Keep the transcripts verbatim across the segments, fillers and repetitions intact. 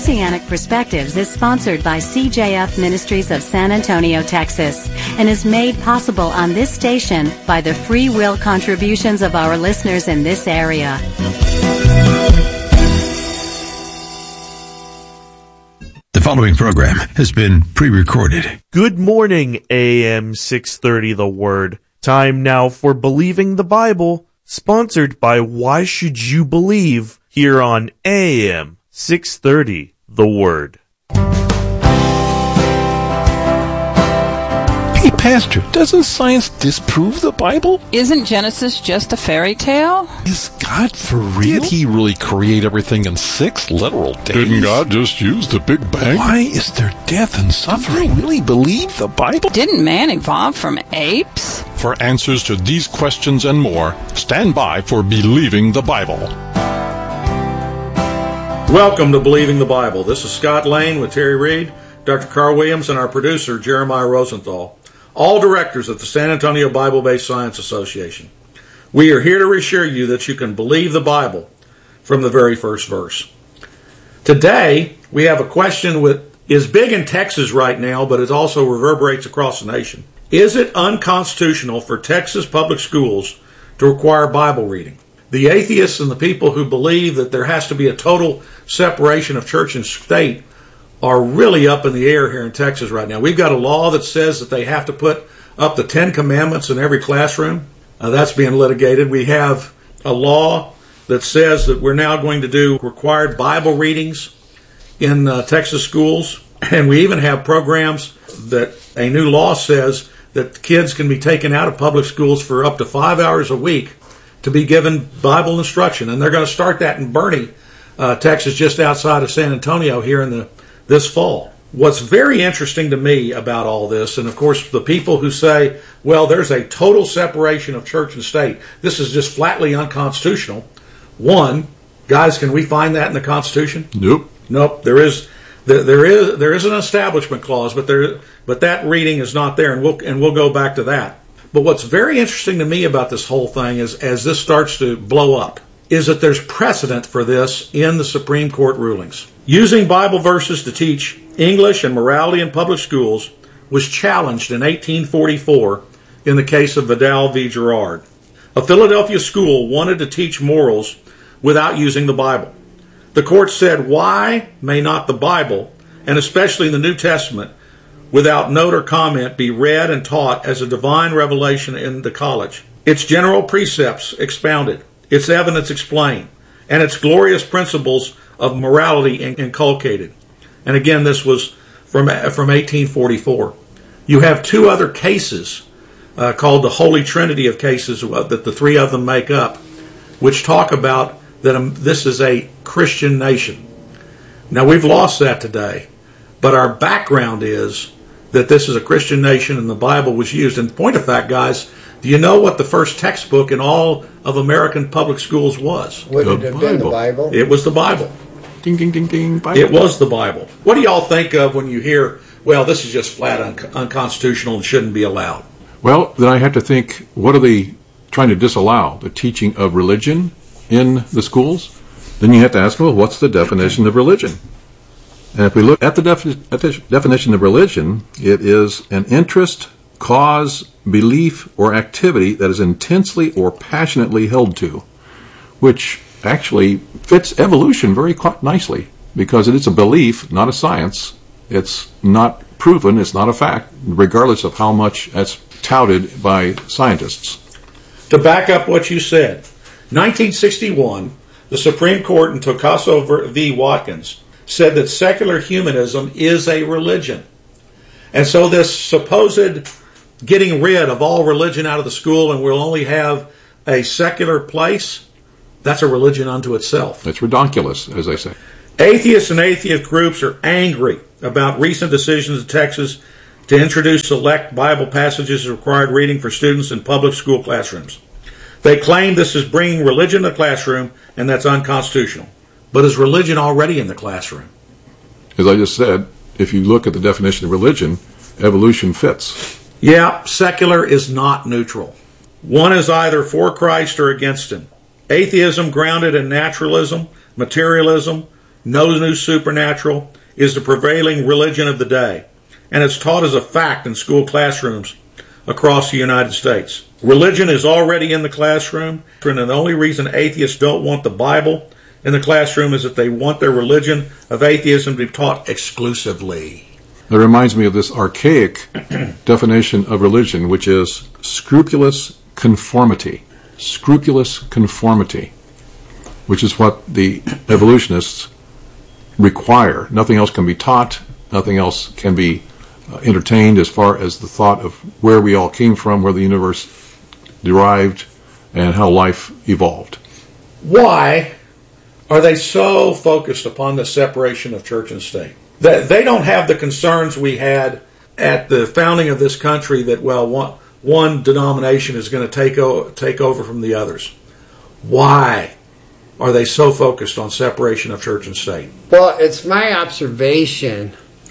Messianic Perspectives is sponsored by C J F Ministries of San Antonio, Texas, and is made possible on this station by the free will contributions of our listeners in this area. The following program has been pre-recorded. Good morning, A M six thirty The Word. Time now for Believing the Bible, sponsored by Why Should You Believe, here on A M six thirty The Word. Hey, Pastor, doesn't science disprove the Bible? Isn't Genesis just a fairy tale? Is God for real? Did he really create everything in six literal days? Didn't God just use the Big Bang? Why is there death and suffering? Do you really believe the Bible? Didn't man evolve from apes? For answers to these questions and more, stand by for Believing the Bible. Welcome to Believing the Bible. This is Scott Lane with Terry Reed, Doctor Carl Williams, and our producer, Jeremiah Rosenthal, all directors of the San Antonio Bible-Based Science Association. We are here to reassure you that you can believe the Bible from the very first verse. Today, we have a question that is big in Texas right now, but it also reverberates across the nation. Is it unconstitutional for Texas public schools to require Bible reading? The atheists and the people who believe that there has to be a total separation of church and state are really up in the air here in Texas right now. We've got a law that says that they have to put up the Ten Commandments in every classroom. Uh, that's being litigated. We have a law that says that we're now going to do required Bible readings in uh, Texas schools. And we even have programs that a new law says that kids can be taken out of public schools for up to five hours a week to be given Bible instruction. And they're going to start that in Boerne, uh, Texas, just outside of San Antonio here in the this fall. What's very interesting to me about all this, and of course the people who say, well, there's a total separation of church and state, this is just flatly unconstitutional. One, guys, can we find that in the Constitution? Nope. Nope. There is there, there is there is an establishment clause, but there but that reading is not there, and we'll and we'll go back to that. But what's very interesting to me about this whole thing is, as this starts to blow up, is that there's precedent for this in the Supreme Court rulings. Using Bible verses to teach English and morality in public schools was challenged in eighteen forty-four in the case of Vidal v. Girard. A Philadelphia school wanted to teach morals without using the Bible. The court said, why may not the Bible, and especially the New Testament, without note or comment, be read and taught as a divine revelation in the college? Its general precepts expounded, its evidence explained, and its glorious principles of morality inculcated. And again, this was from from eighteen forty-four. You have two other cases uh, called the Holy Trinity of cases that the three of them make up, which talk about that um, this is a Christian nation. Now, we've lost that today, but our background is that this is a Christian nation and the Bible was used. And point of fact, guys, do you know what the first textbook in all of American public schools was? Would it have been the Bible? It was the Bible. Ding, ding, ding, ding. Bible. It was the Bible. What do y'all think of when you hear, well, this is just flat un- unconstitutional and shouldn't be allowed? Well, then I have to think, what are they trying to disallow? The teaching of religion in the schools? Then you have to ask, well, what's the definition of religion? And if we look at the, defi- at the definition of religion, it is an interest, cause, belief, or activity that is intensely or passionately held to, which actually fits evolution very nicely, because it is a belief, not a science. It's not proven, it's not a fact, regardless of how much that's touted by scientists. To back up what you said, nineteen sixty-one, the Supreme Court in Tocaso v. Watkins said that secular humanism is a religion. And so this supposed getting rid of all religion out of the school and we'll only have a secular place, that's a religion unto itself. It's redonkulous, as they say. Atheists and atheist groups are angry about recent decisions in Texas to introduce select Bible passages as required reading for students in public school classrooms. They claim this is bringing religion to the classroom, and that's unconstitutional. But is religion already in the classroom? As I just said, if you look at the definition of religion, evolution fits. Yeah, secular is not neutral. One is either for Christ or against him. Atheism grounded in naturalism, materialism, no new supernatural, is the prevailing religion of the day, and it's taught as a fact in school classrooms across the United States. Religion is already in the classroom, and the only reason atheists don't want the Bible in the classroom is that they want their religion of atheism to be taught exclusively. That reminds me of this archaic definition of religion, which is scrupulous conformity. Scrupulous conformity, which is what the evolutionists require. Nothing else can be taught. Nothing else can be uh, entertained as far as the thought of where we all came from, where the universe derived, and how life evolved. Why are they so focused upon the separation of church and state? That they don't have the concerns we had at the founding of this country that, well, one, one denomination is going to take, o- take over from the others. Why are they so focused on separation of church and state? Well, it's my observation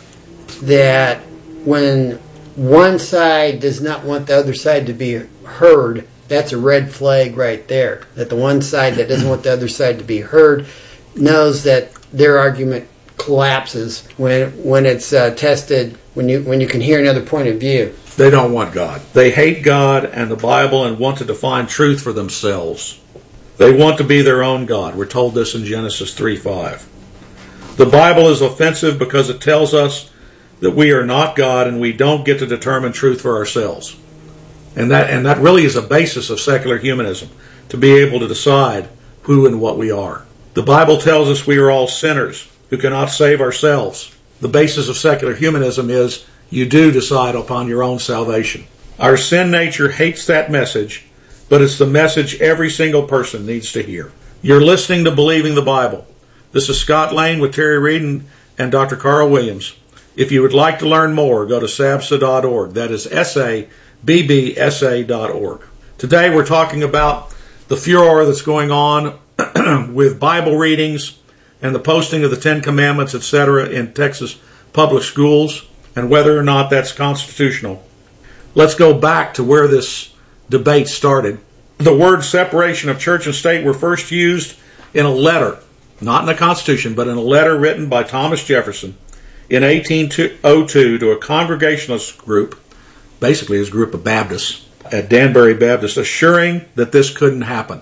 that when one side does not want the other side to be heard, that's a red flag right there. That the one side that doesn't want the other side to be heard knows that their argument collapses when when it's uh, tested, when you when you can hear another point of view. They don't want God. They hate God and the Bible and want to define truth for themselves. They want to be their own God. We're told this in Genesis three five. The Bible is offensive because it tells us that we are not God and we don't get to determine truth for ourselves. And that and that really is a basis of secular humanism, to be able to decide who and what we are. The Bible tells us we are all sinners who cannot save ourselves. The basis of secular humanism is you do decide upon your own salvation. Our sin nature hates that message, but it's the message every single person needs to hear. You're listening to Believing the Bible. This is Scott Lane with Terry Reed and, and Doctor Carl Williams. If you would like to learn more, go to sabsa dot org. That is S A B B S A dot org. Today we're talking about the furor that's going on with Bible readings and the posting of the Ten Commandments, et cetera, in Texas public schools, and whether or not that's constitutional. Let's go back to where this debate started. The word separation of church and state were first used in a letter, not in the Constitution, but in a letter written by Thomas Jefferson in eighteen oh two to a Congregationalist group, basically his group of Baptists at Danbury Baptist, assuring that this couldn't happen.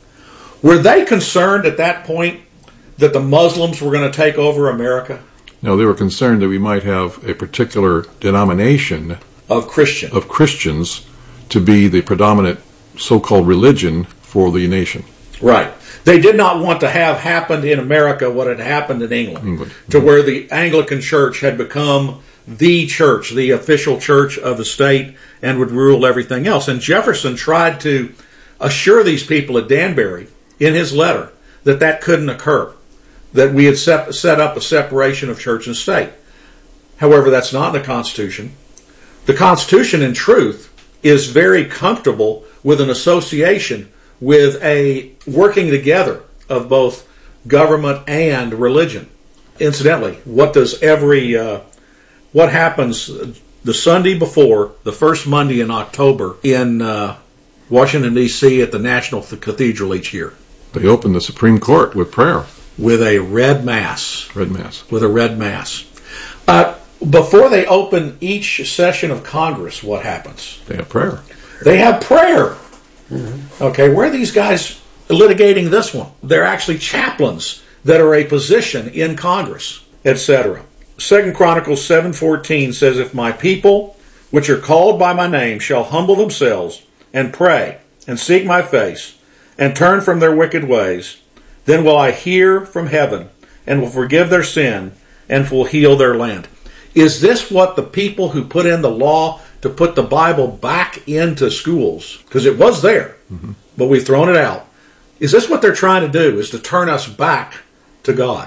Were they concerned at that point that the Muslims were going to take over America? No, they were concerned that we might have a particular denomination of Christian of Christians to be the predominant so-called religion for the nation. Right. They did not want to have happened in America what had happened in England, England. to where the Anglican Church had become the church, the official church of the state, and would rule everything else. And Jefferson tried to assure these people at Danbury in his letter that that couldn't occur, that we had set, set up a separation of church and state. However, that's not in the Constitution. The Constitution, in truth, is very comfortable with an association, with a working together of both government and religion. Incidentally, what does every uh, what happens the Sunday before the first Monday in October in uh, Washington, D C at the National Cathedral each year? They opened the Supreme Court with prayer. With a red mass. Red mass. With a red mass. Uh, before they open each session of Congress, what happens? They have prayer. They have prayer. Mm-hmm. Okay, where are these guys litigating this one? They're actually chaplains that are a position in Congress, et cetera. Second Chronicles seven fourteen says, "If my people, which are called by my name, shall humble themselves and pray and seek my face and turn from their wicked ways, then will I hear from heaven and will forgive their sin and will heal their land." Is this what the people who put in the law to put the Bible back into schools, because it was there, mm-hmm. but we've thrown it out, is this what they're trying to do, is to turn us back to God?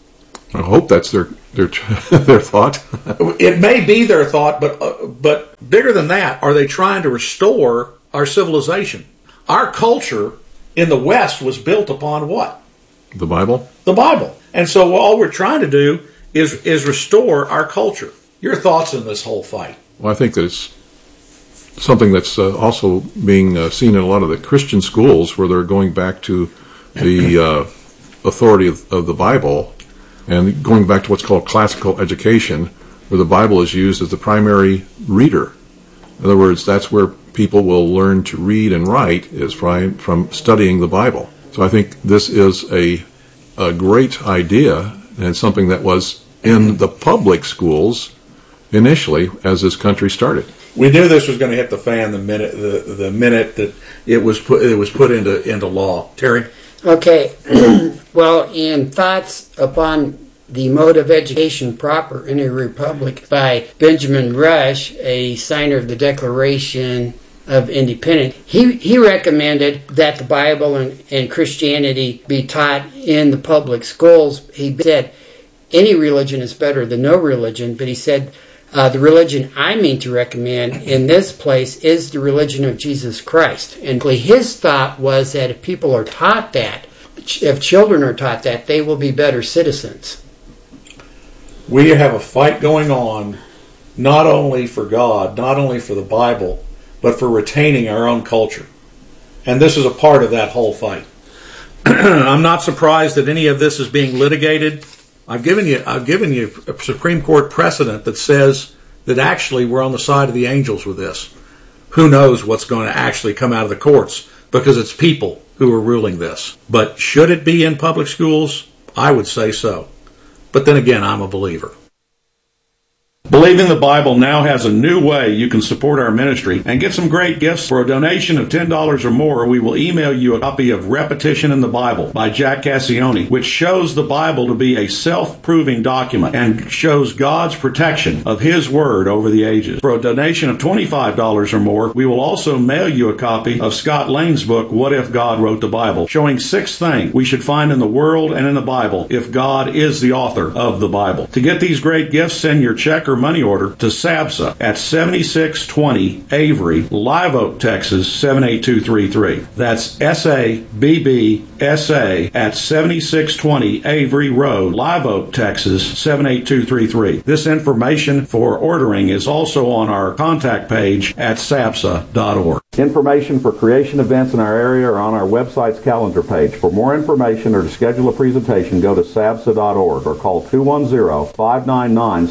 I hope that's their their their thought. It may be their thought, but uh, but bigger than that, are they trying to restore our civilization? Our culture in the West was built upon what? The Bible? The Bible. And so all we're trying to do is is restore our culture. Your thoughts on this whole fight? Well, I think that it's something that's uh, also being uh, seen in a lot of the Christian schools, where they're going back to the uh, authority of, of the Bible And going back to what's called classical education, where the Bible is used as the primary reader. In other words, that's where people will learn to read and write, is from, from studying the Bible. So I think this is a, a great idea, and something that was in the public schools initially as this country started. We knew this was going to hit the fan the minute the, the minute that it was put it was put into into law. Terry? Okay. Well, in Thoughts Upon the Mode of Education Proper in a Republic by Benjamin Rush, a signer of the Declaration of Independence, he, he recommended that the Bible and, and Christianity be taught in the public schools. He said any religion is better than no religion, but he said uh, the religion I mean to recommend in this place is the religion of Jesus Christ. And his thought was that if people are taught that, if children are taught that, they will be better citizens. We have a fight going on, not only for God, not only for the Bible, but for retaining our own culture. And this is a part of that whole fight. I'm not surprised that any of this is being litigated. I've given you I've given you a Supreme Court precedent that says that actually we're on the side of the angels with this. Who knows what's going to actually come out of the courts, because it's people who are ruling this. But should it be in public schools? I would say so. But then again, I'm a believer. Believing the Bible now has a new way you can support our ministry and get some great gifts. For a donation of ten dollars or more, we will email you a copy of Repetition in the Bible by Jack Cassione, which shows the Bible to be a self-proving document and shows God's protection of His Word over the ages. For a donation of twenty-five dollars or more, we will also mail you a copy of Scott Lane's book, What If God Wrote the Bible, showing six things we should find in the world and in the Bible if God is the author of the Bible. To get these great gifts, send your check or money order to SABSA at seventy-six twenty Avery, Live Oak, Texas seven eight two three three. That's S A B B S A at seventy-six twenty Avery Road, Live Oak, Texas seven eight two three three. This information for ordering is also on our contact page at sabsa dot org. Information for creation events in our area are on our website's calendar page. For more information or to schedule a presentation, go to sabsa dot org or call two one zero, five nine nine,